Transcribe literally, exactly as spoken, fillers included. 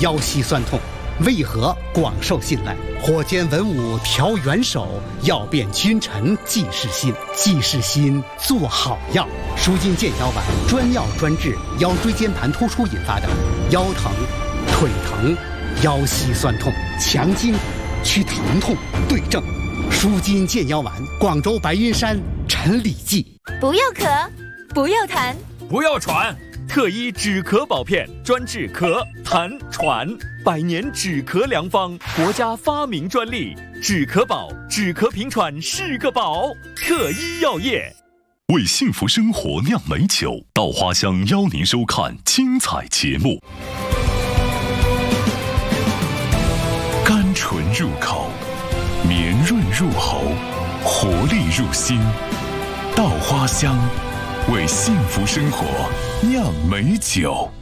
腰膝酸痛，为何广受信赖？火煎文武调元首，药变君臣济世心。济世心，做好药。舒筋健腰丸，专药专治腰椎间盘突出引发的腰疼、腿疼、腰膝酸痛，强筋祛疼痛，对症。舒筋健腰丸，广州白云山陈李济。 不要咳，不要痰， 不要喘。特医止咳宝片，专治咳、痰、喘，百年止咳良方，国家发明专利。止咳宝，止咳平喘是个宝。特医药业为幸福生活酿美酒，稻花香邀您收看精彩节目。甘醇入口，绵润入喉，活力入心。稻花香，为幸福生活酿美酒。